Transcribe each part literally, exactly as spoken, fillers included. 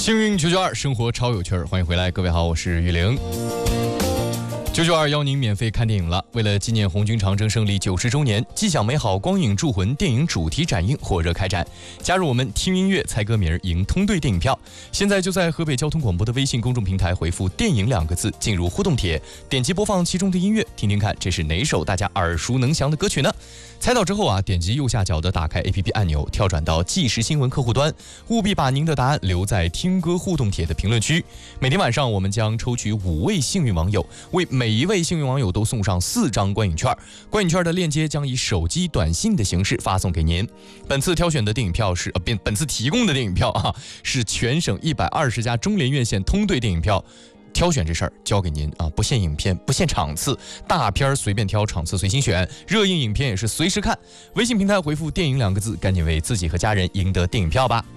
幸运九九二，生活超有趣儿，欢迎回来，各位好，我是玉玲。九九二邀您免费看电影了。为了纪念红军长征胜利九十周年，既享美好光影铸魂电影主题展映火热开展。加入我们听音乐猜歌名赢通兑电影票。现在就在河北交通广播的微信公众平台回复电影两个字进入互动帖，点击播放其中的音乐，听听看这是哪首大家耳熟能详的歌曲呢？猜到之后啊，点击右下角的打开 A P P 按钮，跳转到即时新闻客户端，务必把您的答案留在听歌互动帖的评论区。每天晚上我们将抽取五位幸运网友，为每一位幸运网友都送上四张观影券，观影券的链接将以手机短信的形式发送给您。本次挑选的电影票是呃，本本次提供的电影票啊，是全省一百二十家中联院线通兑电影票。挑选这事儿交给您啊，不限影片，不限场次，大片随便挑，场次随心选，热映影片也是随时看。微信平台回复电影两个字，赶紧为自己和家人赢得电影票吧。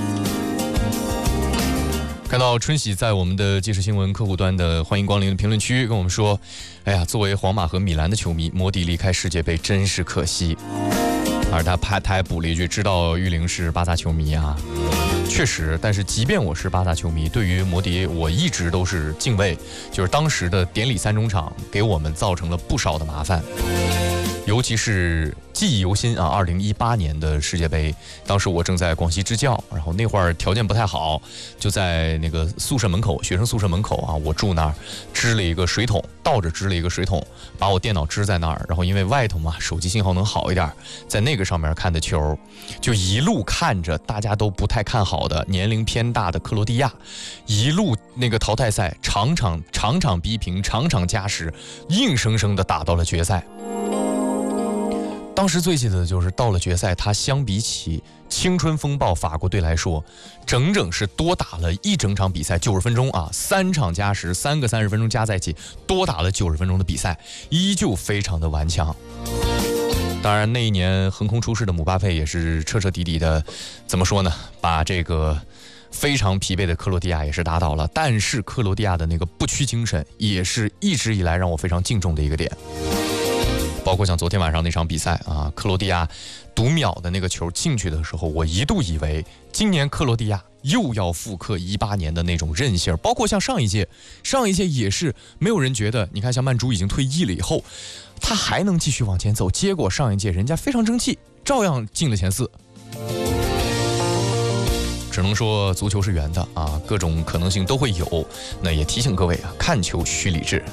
看到春喜在我们的即时新闻客户端的欢迎光临的评论区跟我们说，哎呀，作为皇马和米兰的球迷，摩迪离开世界杯真是可惜。而他他还补了一句，知道玉玲是巴萨球迷啊。确实，但是即便我是巴萨球迷，对于摩迪我一直都是敬畏。就是当时的典礼三中场给我们造成了不少的麻烦，尤其是记忆犹新啊！二零一八年的世界杯，当时我正在广西支教，然后那会儿条件不太好，就在那个宿舍门口，学生宿舍门口啊，我住那儿，支了一个水桶，倒着支了一个水桶，把我电脑支在那儿，然后因为外头嘛，手机信号能好一点，在那个上面看的球，就一路看着大家都不太看好的年龄偏大的克罗地亚，一路那个淘汰赛，场场场场逼平，场场加时，硬生生的打到了决赛。当时最记得的就是到了决赛，他相比起青春风暴法国队来说，整整是多打了一整场比赛九十分钟啊，三场加时，三个三十分钟加在一起，多打了九十分钟的比赛，依旧非常的顽强。当然那一年横空出世的姆巴佩也是彻彻底底的，怎么说呢，把这个非常疲惫的克罗地亚也是打倒了。但是克罗地亚的那个不屈精神也是一直以来让我非常敬重的一个点。包括像昨天晚上那场比赛啊，克罗地亚读秒的那个球进去的时候，我一度以为今年克罗地亚又要复刻一八年的那种韧性。包括像上一届，上一届也是没有人觉得，你看像曼朱已经退役了以后，他还能继续往前走，结果上一届人家非常争气，照样进了前四。只能说足球是圆的啊，各种可能性都会有。那也提醒各位啊，看球需理智。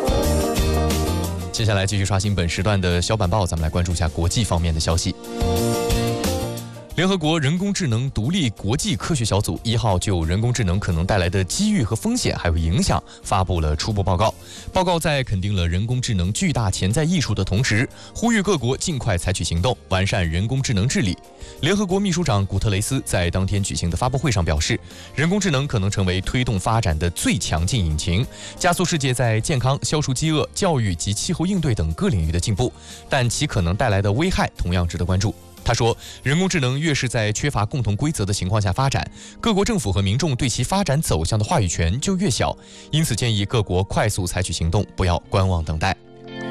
接下来继续刷新本时段的小板报，咱们来关注一下国际方面的消息。联合国人工智能独立国际科学小组一号就人工智能可能带来的机遇和风险还有影响发布了初步报告。报告在肯定了人工智能巨大潜在益处的同时，呼吁各国尽快采取行动，完善人工智能治理。联合国秘书长古特雷斯在当天举行的发布会上表示，人工智能可能成为推动发展的最强劲引擎，加速世界在健康、消除饥饿、教育及气候应对等各领域的进步，但其可能带来的危害同样值得关注。他说，人工智能越是在缺乏共同规则的情况下发展，各国政府和民众对其发展走向的话语权就越小，因此建议各国快速采取行动，不要观望等待。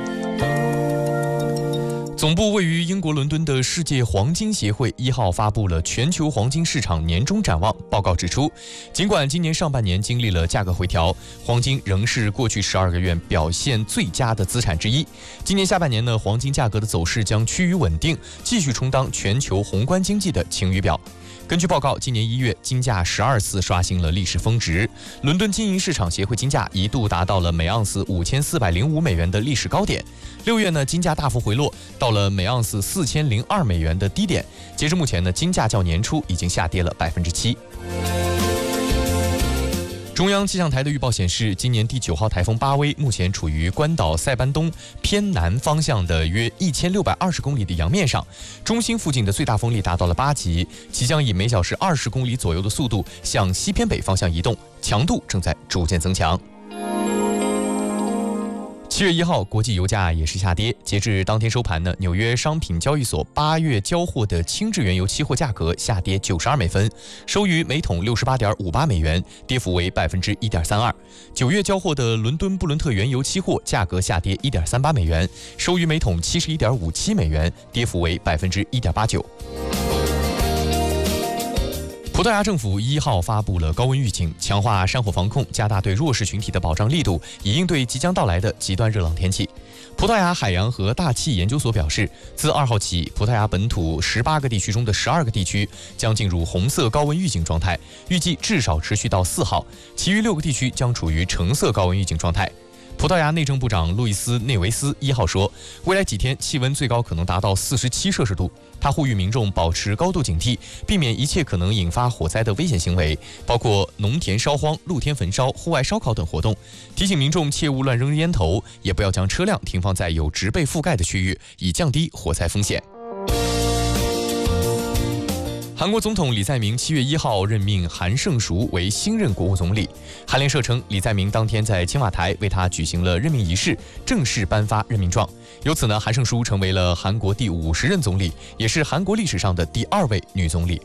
总部位于英国伦敦的世界黄金协会一号发布了全球黄金市场年终展望报告，指出，尽管今年上半年经历了价格回调，黄金仍是过去十二个月表现最佳的资产之一。今年下半年呢，黄金价格的走势将趋于稳定，继续充当全球宏观经济的晴雨表。根据报告，今年一月金价十二次刷新了历史峰值，伦敦金银市场协会金价一度达到了每盎司五千四百零五美元的历史高点。六月呢，金价大幅回落，到了每盎司四千零二美元的低点。截至目前呢，金价较年初已经下跌了百分之七。中央气象台的预报显示，今年第九号台风巴威目前处于关岛塞班东偏南方向的约一千六百二十公里的洋面上，中心附近的最大风力达到了八级，即将以每小时二十公里左右的速度向西偏北方向移动，强度正在逐渐增强。七月一号，国际油价也是下跌。截至当天收盘呢，纽约商品交易所八月交货的轻质原油期货价格下跌九十二美分，收于每桶六十八点五八美元，跌幅为百分之一点三二。九月交货的伦敦布伦特原油期货价格下跌一点三八美元，收于每桶七十一点五七美元，跌幅为百分之一点八九。 葡萄牙政府一号发布了高温预警，强化山火防控，加大对弱势群体的保障力度，以应对即将到来的极端热浪天气。葡萄牙海洋和大气研究所表示，自二号起，葡萄牙本土十八个地区中的十二个地区将进入红色高温预警状态，预计至少持续到四号，其余六个地区将处于橙色高温预警状态。葡萄牙内政部长路易斯·内维斯一号说，未来几天气温最高可能达到四十七摄氏度。他呼吁民众保持高度警惕，避免一切可能引发火灾的危险行为，包括农田烧荒、露天焚烧、户外烧烤等活动。提醒民众切勿乱扔烟头，也不要将车辆停放在有植被覆盖的区域，以降低火灾风险。韩国总统李在明七月一号任命韩胜淑为新任国务总理。韩联社称，李在明当天在青瓦台为他举行了任命仪式，正式颁发任命状。由此呢，韩胜淑成为了韩国第五十任总理，也是韩国历史上的第二位女总理。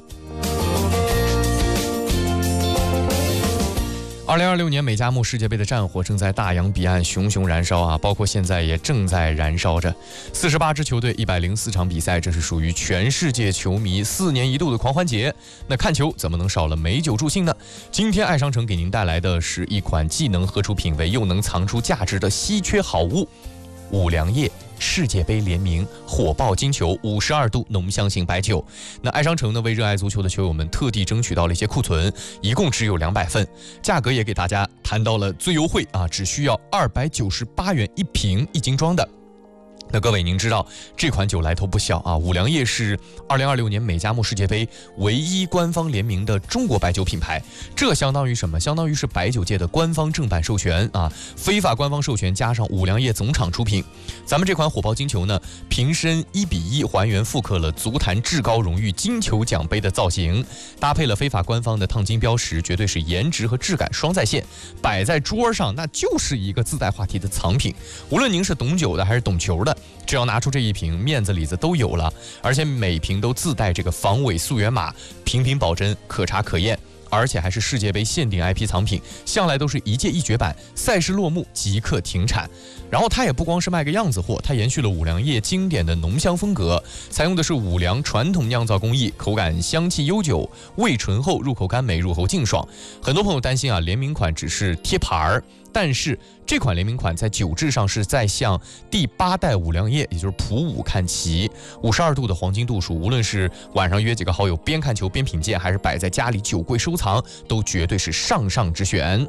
二零二六年美加墨世界杯的战火正在大洋彼岸熊熊燃烧啊，包括现在也正在燃烧着。四十八支球队，一百零四场比赛，这是属于全世界球迷四年一度的狂欢节。那看球怎么能少了美酒助兴呢？今天爱商城给您带来的是一款既能喝出品味，又能藏出价值的稀缺好物——五粮液世界杯联名火爆金球五十二度浓香型白酒。那爱商城呢，为热爱足球的球友们特地争取到了一些库存，一共只有两百份，价格也给大家谈到了最优惠啊，只需要二百九十八元一瓶一斤装的。那各位，您知道这款酒来头不小啊！五粮液是二零二六年美加墨世界杯唯一官方联名的中国白酒品牌，这相当于什么？相当于是白酒界的官方正版授权啊，非法官方授权加上五粮液总厂出品。咱们这款火爆金球呢，瓶身一比一还原复刻了足坛至高荣誉金球奖杯的造型，搭配了非法官方的烫金标识，绝对是颜值和质感双在线，摆在桌上那就是一个自带话题的藏品。无论您是懂酒的还是懂球的，只要拿出这一瓶，面子里子都有了，而且每瓶都自带这个防伪溯源码，瓶瓶保真，可查可验，而且还是世界杯限定 I P 藏品，向来都是一届一绝版，赛事落幕即刻停产。然后它也不光是卖个样子货，它延续了五粮液经典的浓香风格，采用的是五粮传统酿造工艺，口感香气悠久，味醇厚，入口甘美，入喉净爽。很多朋友担心啊，联名款只是贴牌儿。但是这款联名款在酒质上是在向第八代五粮液，也就是普五看齐。五十二度的黄金度数，无论是晚上约几个好友边看球边品鉴，还是摆在家里酒柜收藏，都绝对是上上之选。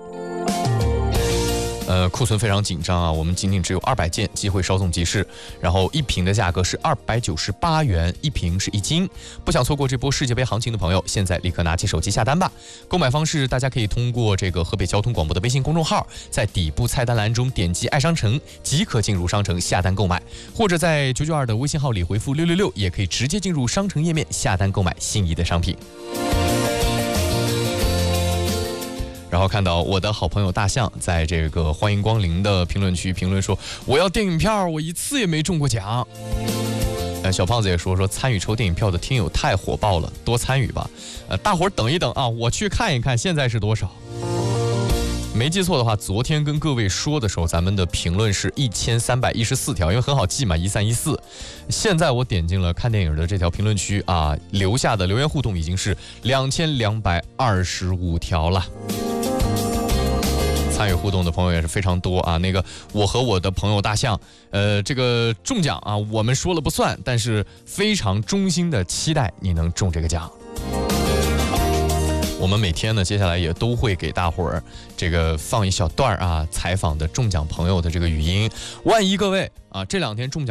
呃，库存非常紧张啊，我们仅仅只有二百件，机会稍纵即逝。然后一瓶的价格是二百九十八元，一瓶是一斤。不想错过这波世界杯行情的朋友，现在立刻拿起手机下单吧。购买方式大家可以通过这个河北交通广播的微信公众号，在底部菜单栏中点击爱商城，即可进入商城下单购买，或者在九九二的微信号里回复六六六，也可以直接进入商城页面下单购买心仪的商品。然后看到我的好朋友大象在这个欢迎光临的评论区评论说，我要电影票，我一次也没中过奖。呃，小胖子也说说参与抽电影票的听友太火爆了，多参与吧。呃，大伙儿等一等啊，我去看一看现在是多少。没记错的话，昨天跟各位说的时候，咱们的评论是一千三百一十四条，因为很好记嘛，一三一四。现在我点进了看电影的这条评论区啊，留下的留言互动已经是两千两百二十五条了。参与互动的朋友也是非常多啊。那个我和我的朋友大象，呃，这个中奖啊，我们说了不算，但是非常衷心的期待你能中这个奖。我们每天呢，接下来也都会给大伙儿这个放一小段啊，采访的中奖朋友的这个语音。万一各位啊，这两天中奖